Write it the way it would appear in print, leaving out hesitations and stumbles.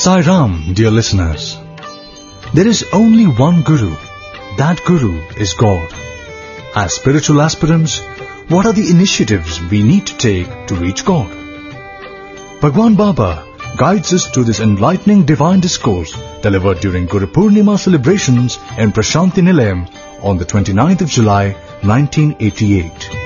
Sai Ram, dear listeners. There is only one Guru. That Guru is God. As spiritual aspirants, what are the initiatives we need to take to reach God? Bhagwan Baba guides us to this enlightening divine discourse delivered during Guru Purnima celebrations in Prashanti Nilayam on the 29th of July, 1988.